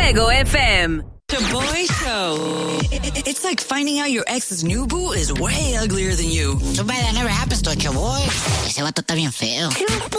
Fuego FM. The Boy Show. It's like finding out your ex's new boo is way uglier than you. Too bad that never happens to a boy. Ese vato está bien feo.